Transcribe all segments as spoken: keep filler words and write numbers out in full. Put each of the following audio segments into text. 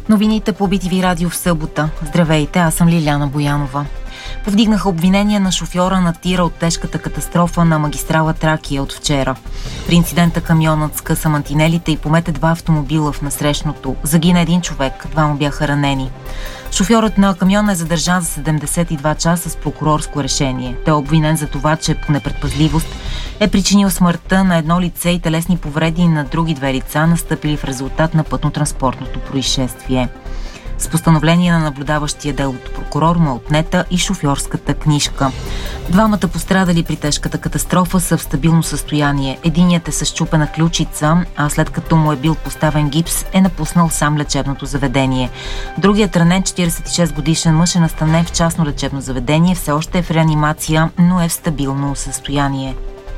Новините по Би Ти Ви радио в събота. Здравейте, аз съм Лиляна Боянова. Повдигнаха обвинения на шофьора на тира от тежката катастрофа на магистрала Тракия от вчера. При инцидента камионът скъса мантинелите и помете два автомобила в насрещното. Загина един човек, двама бяха ранени. Шофьорът на камиона е задържан за седемдесет и два часа с прокурорско решение. Той е обвинен за това, че по непредпазливост е причинил смъртта на едно лице и телесни повреди на други две лица, настъпили в резултат на пътно-транспортното происшествие. С постановление на наблюдаващия делото прокурор му е отнета и шофьорската книжка. Двамата пострадали при тежката катастрофа са в стабилно състояние. Единият е с счупена ключица, а след като му е бил поставен гипс, е напуснал сам лечебното заведение. Другият ранен четиридесет и шест годишен мъж е настанен в частно лечебно заведение, все още е в реанимация, но е в стабилно състояние.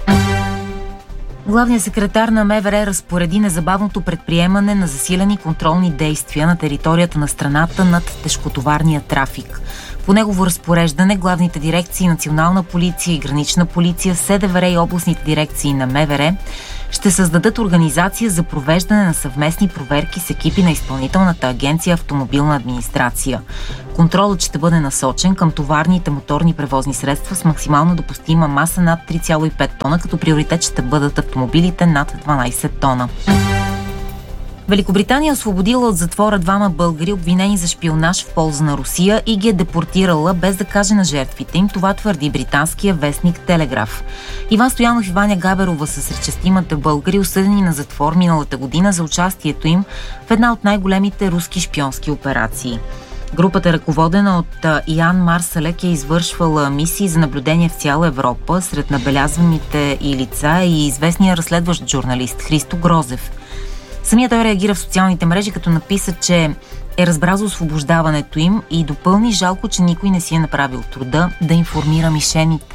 Главният секретар на МВР разпореди незабавното предприемане на засилени контролни действия на територията на страната над тежкотоварния трафик. По негово разпореждане главните дирекции Национална полиция и Гранична полиция, СДВР и областните дирекции на МВР ще създадат организация за провеждане на съвместни проверки с екипи на Изпълнителната агенция Автомобилна администрация. Контролът ще бъде насочен към товарните моторни превозни средства с максимално допустима маса над три цяло и пет тона, като приоритет ще бъдат автомобилите над дванадесет тона. Великобритания освободила от затвора двама българи, обвинени за шпионаж в полза на Русия, и ги е депортирала без да каже на жертвите им. Това твърди британския вестник Телеграф. Иван Стоянов и Ваня Габерова са сред шестимата българи, осъдени на затвор миналата година за участието им в една от най-големите руски шпионски операции. Групата, ръководена от Ян Марсалек, е извършвала мисии за наблюдение в цяла Европа. Сред набелязваните и лица е и известният разследващ журналист Христо Грозев. Самият той реагира в социалните мрежи, като написа, че е разбрал за освобождаването им и допълни: жалко, че никой не си е направил труда да информира мишените.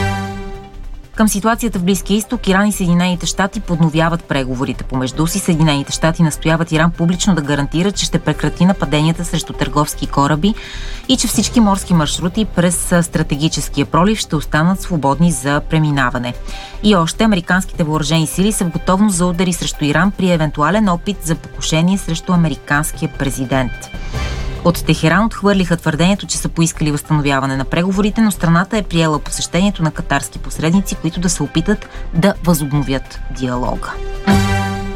Към ситуацията в Близкия изток, Иран и Съединените щати подновяват преговорите помежду си. Съединените щати настояват Иран публично да гарантира, че ще прекрати нападенията срещу търговски кораби и че всички морски маршрути през стратегическия пролив ще останат свободни за преминаване. И още, американските въоръжени сили са в готовност за удари срещу Иран при евентуален опит за покушение срещу американския президент. От Техеран отхвърлиха твърдението, че са поискали възстановяване на преговорите, но страната е приела посещението на катарски посредници, които да се опитат да възобновят диалога.